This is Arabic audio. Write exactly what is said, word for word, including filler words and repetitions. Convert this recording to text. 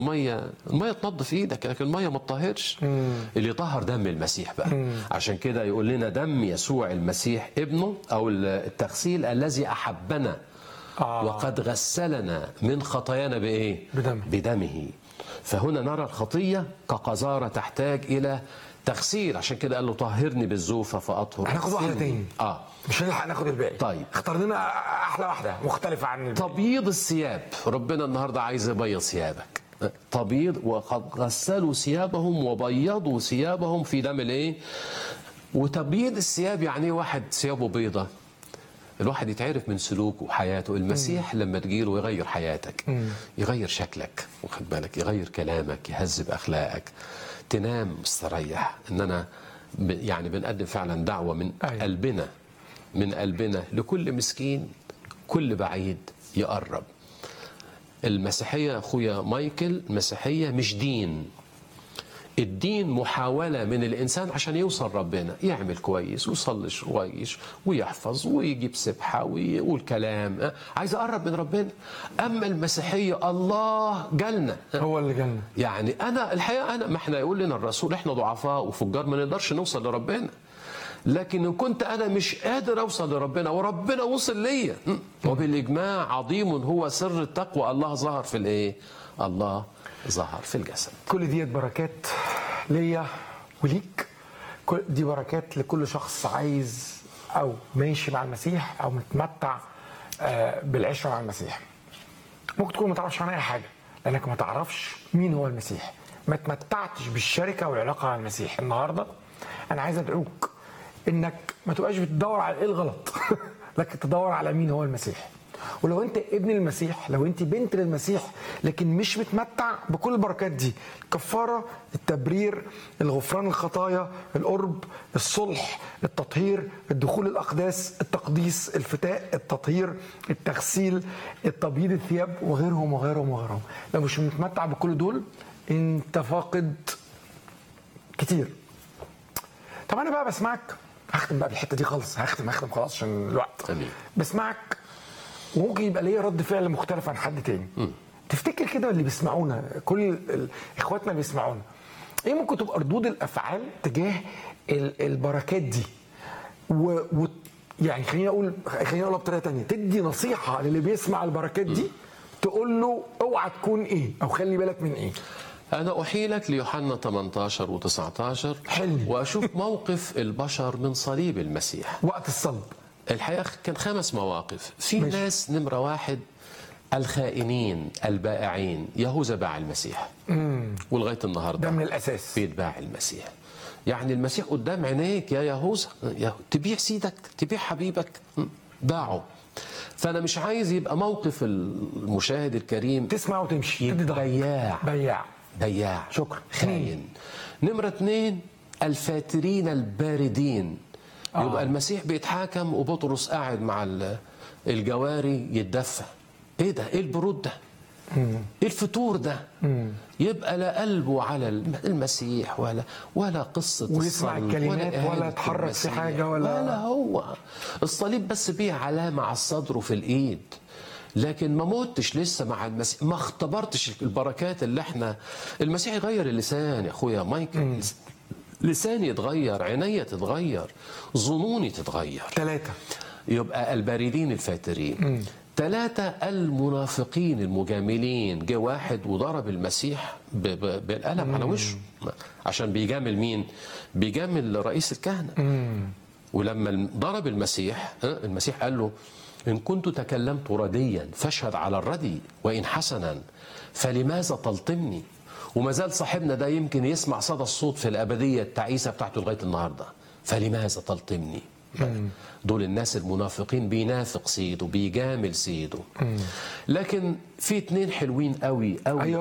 الميه الميه تنظف ايدك، لكن الميه ما تطهرش. اللي يطهر دم المسيح بقى. مم. عشان كده يقول لنا دم يسوع المسيح ابنه، او التغسيل الذي احبنا آه. وقد غسلنا من خطايانا بايه؟ بدمه. بدمه. فهنا نرى الخطيه كقذاره تحتاج الى تغسيل، عشان كده قال له طهرني بالزوفه فاطهر. هناخد واحده تاني اه مش هنلحق ناخد الباقي. طيب اختار لنا احلى واحده مختلفه عن الباقي. تبييض الثياب. ربنا النهارده عايز يبيض ثيابك. تبييض، وقد غسلوا ثيابهم وبيضوا ثيابهم في دم الايه؟ وتبييض الثياب يعني ايه؟ واحد ثيابه بيضه، الواحد يتعرف من سلوكه وحياته. المسيح مم. لما تجيله يغير حياتك، مم. يغير شكلك، واخد بالك، يغير كلامك، يهذب اخلاقك، تنام مستريح. اننا يعني بنقدم فعلا دعوه من أيوة. قلبنا من قلبنا لكل مسكين، كل بعيد يقرب. المسيحيه اخويا مايكل، المسيحيه مش دين. الدين محاولة من الإنسان عشان يوصل ربنا، يعمل كويس ويصلي كويس ويحفظ ويجيب سبحة ويقول كلام، عايز أقرب من ربنا. أما المسيحية الله جالنا، هو اللي جالنا. يعني أنا الحقيقة أنا ما احنا يقول لنا الرسول احنا ضعفاء وفجار ما نقدرش نوصل لربنا، لكن إن كنت أنا مش قادر أوصل لربنا وربنا وصل ليا، وبالإجماع عظيم هو سر التقوى، الله ظهر في الإيه؟ الله ظهر في الجسد. كل دي بركات ليا وليك، كل دي بركات لكل شخص عايز او ماشي مع المسيح او متمتع بالعشره مع المسيح. ممكن تكون ما تعرفش عن اي حاجه لانك ما تعرفش مين هو المسيح، ما تمتعتش بالشركه والعلاقه مع المسيح. النهارده انا عايز ادعوك انك ما تبقاش بتدور على ايه الغلط لكن تدور على مين هو المسيح. ولو انت ابن المسيح، لو انت بنت للمسيح، لكن مش متمتع بكل البركات دي، الكفاره، التبرير، الغفران الخطايا، القرب، الصلح، التطهير، الدخول الاقداس، التقديس، الفتاء، التطهير، التغسيل، التبييض الثياب، وغيرهم وغيرهم وغيرهم، لو مش متمتع بكل دول انت فاقد كتير. طب انا بقى بسمعك، هختم بقى بالحته دي خالص، هختم هختم خلاص عشان الوقت. أمين. بسمعك وممكن يبقى ليه رد فعل مختلف عن حد تاني. م. تفتكر كده اللي بيسمعونا، كل اخواتنا اللي بيسمعونا، ايه ممكن تبقى ردود الافعال تجاه البركات دي؟ و, و يعني خليني اقول خليني اقولها بطريقه تانيه، تدي نصيحه للي بيسمع البركات دي، تقول له اوعى تكون ايه او خلي بالك من ايه. أنا أحيلك ليوحنا ثمانية عشر وتسعة عشر حلو. وأشوف موقف البشر من صليب المسيح وقت الصلب. الحقيقة كان خمس مواقف. في ماشي. ناس نمرة واحد الخائنين البائعين، يهوذا باع المسيح مم. ولغاية النهاردة ده من الأساس بيتباع المسيح. يعني المسيح قدام عينيك يا يهوذا، تبيع سيدك، تبيع حبيبك، باعه. فأنا مش عايز يبقى موقف المشاهد الكريم تسمع وتمشي، بياع بياع بياع شكرا خاين. نمرة اثنين الفاترين الباردين. آه. يبقى المسيح بيتحاكم وبطرس قاعد مع الجواري يتدفى. ايه ده؟ ايه البرود ده؟ مم. ايه الفتور ده؟ مم. يبقى لا قلبه على المسيح ولا ولا قصه ويسمع الكلمات ولا, ولا يتحرك في حاجه ولا ولا هو الصليب بس بيه علامه على الصدر وفي الايد، لكن ما موتش لسه مع المسيح، ما اختبرتش البركات اللي احنا. المسيح يغير اللسان يا اخويا مايكل. مم. لساني يتغير، عيني تتغير، ظنوني تتغير. ثلاثة يبقى الباردين الفاترين. ثلاثة المنافقين المجاملين. جه واحد وضرب المسيح بالقلم مم. على وشه عشان بيجامل مين؟ بيجامل رئيس الكهنة. مم. ولما ضرب المسيح، المسيح قال له إن كنت تكلمت رديا فاشهد على الردي، وإن حسنا فلماذا تلطمني؟ وما زال صاحبنا ده يمكن يسمع صدى الصوت في الأبدية التعيسة بتاعته لغاية النهاردة، فلماذا تلطمني؟ مم. دول الناس المنافقين، بينافق سيده، بيجامل سيده. مم. لكن في اتنين حلوين قوي قوي. أيوة.